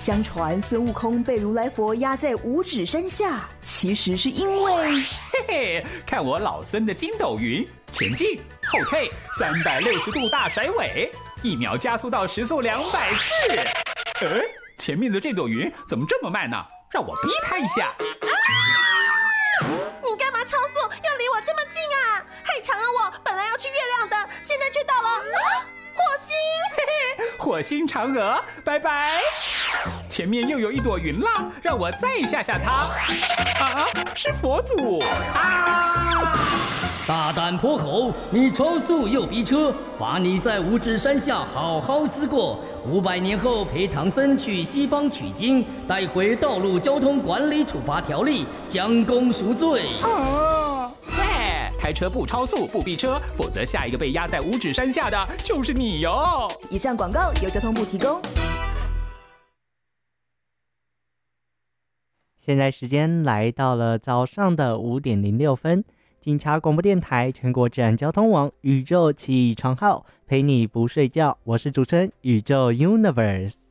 相传孙悟空被如来佛压在五指山下，其实是因为嘿嘿，看我老孙的筋斗云，前进后退360度大甩尾，1秒加速到时速240。前面的这朵云怎么这么慢呢？让我逼他一下。 你干嘛超速？要离我这么近啊？害长啊！我本来要去月亮的，现在却到了火星。 嘿嘿，火星嫦娥，拜拜。前面又有一朵云啦，让我再吓吓他。啊，是佛祖啊！ 大胆泼猴，你超速又逼车，罚你在五指山下好好思过。500年后陪唐僧去西方取经，带回道路交通管理处罚条例，将功赎罪。 开车不超速不逼车，否则下一个被压在五指山下的就是你哟。 以上广告由交通部提供。 现在时间来到了早上的5点06分，警察广播电台全国治安交通网宇宙起床号，陪你不睡觉，我是主持人宇宙 Universe。